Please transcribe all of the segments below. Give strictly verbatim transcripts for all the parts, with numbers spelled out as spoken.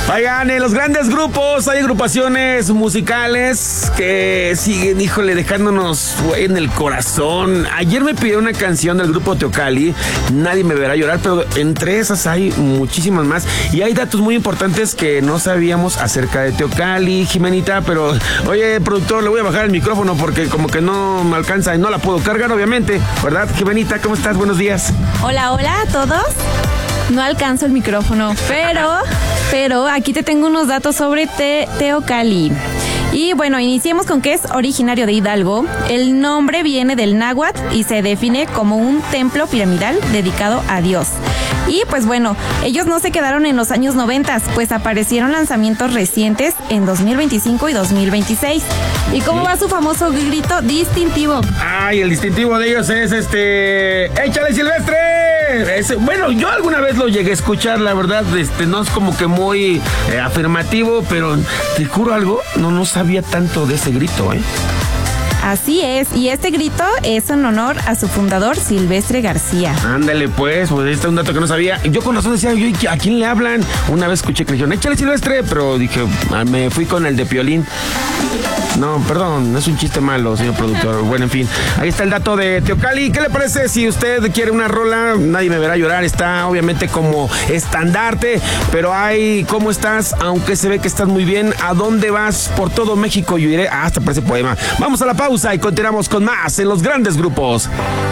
Oigan, en los grandes grupos hay agrupaciones musicales que siguen, híjole, dejándonos en el corazón. Ayer me pidieron una canción del grupo Teocalli, Nadie me verá llorar, pero entre esas hay muchísimas más. Y hay datos muy importantes que no sabíamos acerca de Teocalli, Jimenita, pero oye, productor, le voy a bajar el micrófono porque como que no me alcanza y no la puedo cargar, obviamente, ¿verdad, Jimenita? ¿Cómo estás? Buenos días. Hola, hola a todos. No alcanzo el micrófono, pero, pero aquí te tengo unos datos sobre te, Teocalli. Y bueno, iniciemos con que es originario de Hidalgo. El nombre viene del náhuatl y se define como un templo piramidal dedicado a Dios. Y pues bueno, ellos no se quedaron en los años noventa, pues aparecieron lanzamientos recientes en dos mil veinticinco y dos mil veintiséis. ¿Y cómo va su famoso grito distintivo? Ay, el distintivo de ellos es este... ¡Échale, Silvestre! Ese, bueno, yo alguna vez lo llegué a escuchar, la verdad, este, no es como que muy eh, afirmativo, pero te juro algo, no, no sabía tanto de ese grito, ¿eh? Así es, y este grito es en honor a su fundador, Silvestre García. Ándale pues, pues este es un dato que no sabía. Yo con razón decía, yo, ¿a quién le hablan? Una vez escuché que le dijeron, échale, Silvestre, pero dije, me fui con el de Piolín. No, perdón, es un chiste malo, señor productor. Bueno, en fin, ahí está el dato de Teocalli. ¿Qué le parece si usted quiere una rola? Nadie me verá llorar, está obviamente como estandarte, pero hay, ¿cómo estás? Aunque se ve que estás muy bien, ¿a dónde vas? Por todo México yo iré. Ah, hasta parece poema. Vamos a la pausa y continuamos con más en los grandes grupos.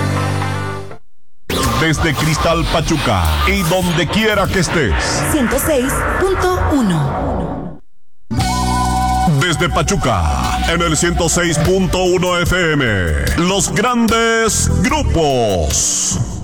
Desde Cristal Pachuca y donde quiera que estés. ciento seis punto uno. Desde Pachuca, en el ciento seis punto uno F M. Los grandes grupos.